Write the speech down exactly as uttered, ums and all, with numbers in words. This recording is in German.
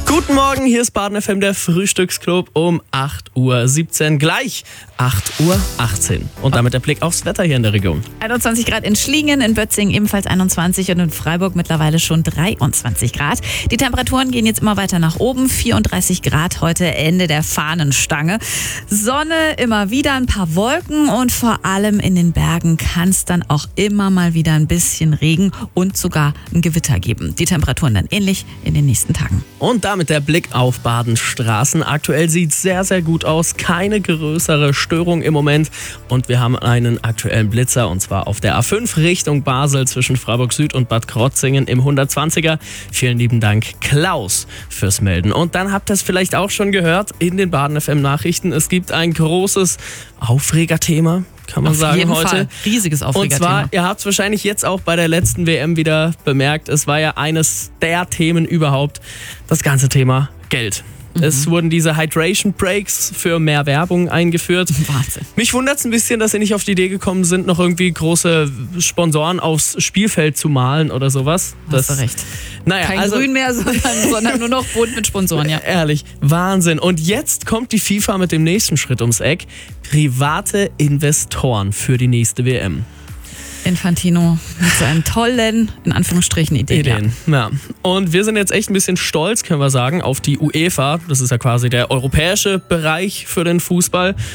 Guten Morgen, hier ist Baden F M, der Frühstücksclub um acht Uhr siebzehn, gleich acht Uhr achtzehn. Und damit der Blick aufs Wetter hier in der Region. einundzwanzig Grad in Schlingen, in Bötzingen ebenfalls einundzwanzig und in Freiburg mittlerweile schon dreiundzwanzig Grad. Die Temperaturen gehen jetzt immer weiter nach oben, vierunddreißig Grad heute Ende der Fahnenstange. Sonne, immer wieder ein paar Wolken und vor allem in den Bergen kann es dann auch immer mal wieder ein bisschen Regen und sogar ein Gewitter geben. Die Temperaturen dann ähnlich in den nächsten Tagen. Und damit der Blick auf Badenstraßen. Aktuell sieht es sehr, sehr gut aus. Keine größere Störung im Moment. Und wir haben einen aktuellen Blitzer, und zwar auf der A fünf Richtung Basel zwischen Freiburg Süd und Bad Krozingen im hundertzwanziger. Vielen lieben Dank, Klaus, fürs Melden. Und dann habt ihr es vielleicht auch schon gehört in den Baden F M Nachrichten. Es gibt ein großes Aufregerthema, kann man Auf sagen, jeden heute. Fall. Riesiges Aufregerthema. Und zwar, ihr habt es wahrscheinlich jetzt auch bei der letzten W M wieder bemerkt, es war ja eines der Themen überhaupt, das ganze Thema Geld. Mhm. Es wurden diese Hydration Breaks für mehr Werbung eingeführt. Wahnsinn. Mich wundert es ein bisschen, dass sie nicht auf die Idee gekommen sind, noch irgendwie große Sponsoren aufs Spielfeld zu malen oder sowas. Hast du recht. Naja, Kein also, Grün mehr, sondern, sondern nur noch bunt mit Sponsoren, ja. Ehrlich, Wahnsinn. Und jetzt kommt die FIFA mit dem nächsten Schritt ums Eck. Private Investoren für die nächste W M. Infantino mit seinen tollen, in Anführungsstrichen, Ideen. Ideen. Ja. Und wir sind jetzt echt ein bisschen stolz, können wir sagen, auf die UEFA. Das ist ja quasi der europäische Bereich für den Fußball.